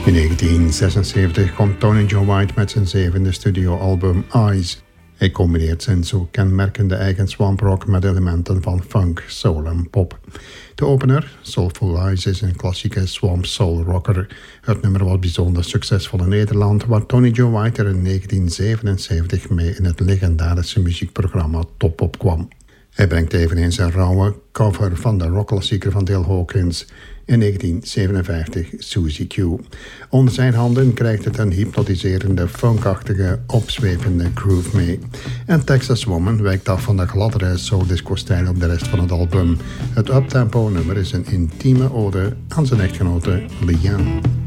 In 1976 komt Tony Joe White met zijn zevende studioalbum Eyes. Hij combineert zijn zo kenmerkende eigen swamp rock met elementen van funk, soul en pop. De opener, Soulful Eyes, is een klassieke swamp soul rocker. Het nummer was bijzonder succesvol in Nederland, waar Tony Joe White er in 1977 mee in het legendarische muziekprogramma Top op kwam. Hij brengt eveneens een rauwe cover van de rockklassieker van Dale Hawkins, in 1957 Susie Q. Onder zijn handen krijgt het een hypnotiserende, funkachtige, opzwepende groove mee. En Texas Woman wijkt af van de gladdere soul-disco-stijl op de rest van het album. Het uptempo nummer is een intieme ode aan zijn echtgenote Leanne.